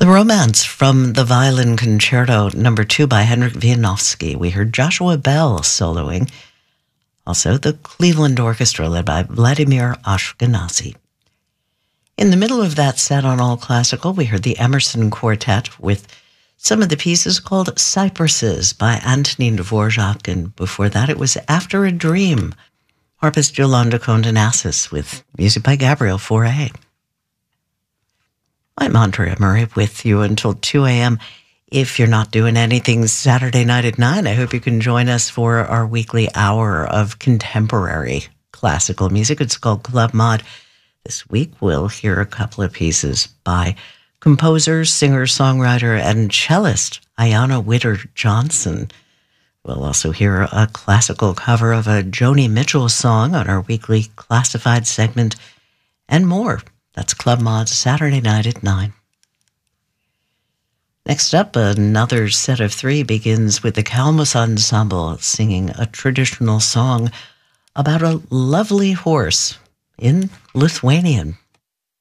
The Romance from the Violin Concerto No. 2 by Henryk Wieniawski. We heard Joshua Bell soloing. Also, the Cleveland Orchestra led by Vladimir Ashkenazy. In the middle of that set on All Classical, we heard the Emerson Quartet with some of the pieces called Cypresses by Antonin Dvorak, and before that it was After a Dream, harpist Yolanda Kondanassis with music by Gabriel Fauré. I'm Andrea Murray with you until 2 a.m. If you're not doing anything Saturday night at 9, I hope you can join us for our weekly hour of contemporary classical music. It's called Club Mod. This week we'll hear a couple of pieces by composer, singer, songwriter, and cellist Ayanna Witter Johnson. We'll also hear a classical cover of a Joni Mitchell song on our weekly classified segment, and more. That's Club Mod Saturday night at 9. Next up, another set of three begins with the Kalmus Ensemble singing a traditional song about a lovely horse in Lithuanian.